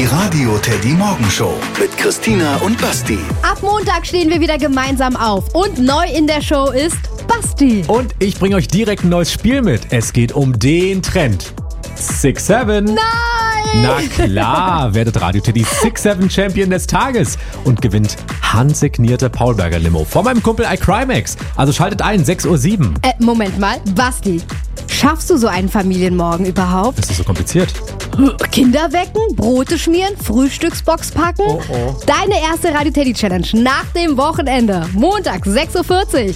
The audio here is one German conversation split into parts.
Radio Teddy Morgenshow mit Christina und Basti. Ab Montag stehen wir wieder gemeinsam auf und neu in der Show ist Basti. Und ich bringe euch direkt ein neues Spiel mit. Es geht um den Trend. 6-7. Nein! Na klar, werdet Radio Teddy 6-7 Champion des Tages und gewinnt handsignierte Paulberger Limo von meinem Kumpel iCrimex. Also schaltet ein, 6:07 Uhr. Moment mal, Basti, schaffst du so einen Familienmorgen überhaupt? Das ist so kompliziert. Kinder wecken, Brote schmieren, Frühstücksbox packen? Oh. Deine erste Radio Teddy Challenge nach dem Wochenende. Montag, 6:40 Uhr.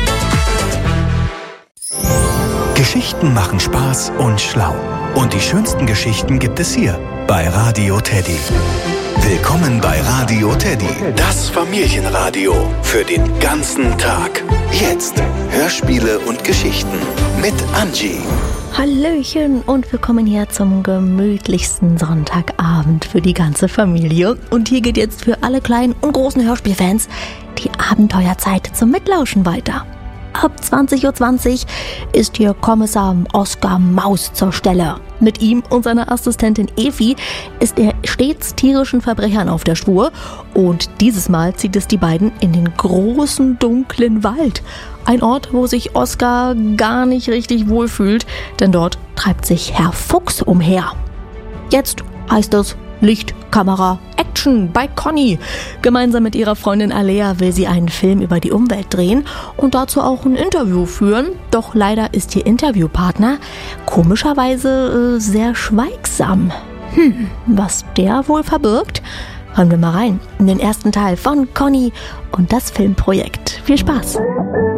Geschichten machen Spaß und schlau. Und die schönsten Geschichten gibt es hier bei Radio Teddy. Willkommen bei Radio Teddy, das Familienradio für den ganzen Tag. Jetzt Hörspiele und Geschichten mit Angie. Hallöchen und willkommen hier zum gemütlichsten Sonntagabend für die ganze Familie. Und hier geht jetzt für alle kleinen und großen Hörspielfans die Abenteuerzeit zum Mitlauschen weiter. Ab 20:20 Uhr ist hier Kommissar Oskar Maus zur Stelle. Mit ihm und seiner Assistentin Evi ist er stets tierischen Verbrechern auf der Spur. Und dieses Mal zieht es die beiden in den großen, dunklen Wald. Ein Ort, wo sich Oskar gar nicht richtig wohlfühlt, denn dort treibt sich Herr Fuchs umher. Jetzt heißt es Licht, Kamera, Action bei Conny. Gemeinsam mit ihrer Freundin Alea will sie einen Film über die Umwelt drehen und dazu auch ein Interview führen. Doch leider ist ihr Interviewpartner komischerweise sehr schweigsam. Was der wohl verbirgt? Hören wir mal rein in den ersten Teil von Conny und das Filmprojekt. Viel Spaß!